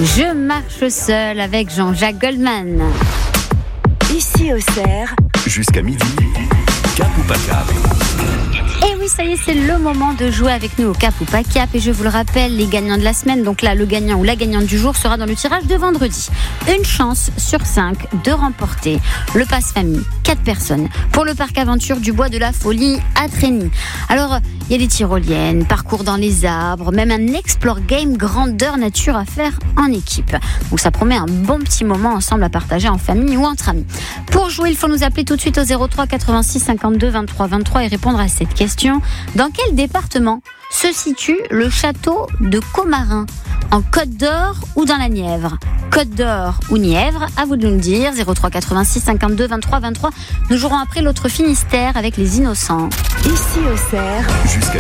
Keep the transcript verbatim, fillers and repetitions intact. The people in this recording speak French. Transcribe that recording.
Je marche seul avec Jean-Jacques Goldman. Ici Auxerre, jusqu'à midi, Cap ou pas Cap. Et oui, ça y est, c'est le moment de jouer avec nous au Cap ou pas Cap. Et je vous le rappelle, les gagnants de la semaine, donc là, le gagnant ou la gagnante du jour sera dans le tirage de vendredi. Une chance sur cinq de remporter le pass famille, quatre personnes, pour le parc aventure du Bois de la Folie à Trény. Alors, il y a des tyroliennes, parcours dans les arbres, même un explore game grandeur nature à faire en équipe. Donc ça promet un bon petit moment ensemble à partager en famille ou entre amis. Pour jouer, il faut nous appeler tout de suite au zéro trois quatre-vingt-six cinquante-deux vingt-trois vingt-trois et répondre à cette question. Dans quel département se situe le château de Commarin ? En Côte d'Or ou dans la Nièvre ? Côte d'Or ou Nièvre, à vous de nous le dire. zéro trois quatre-vingt-six cinquante-deux vingt-trois vingt-trois. Nous jouerons après l'autre Finistère avec les Innocents. ici Auxerre, Jusqu'à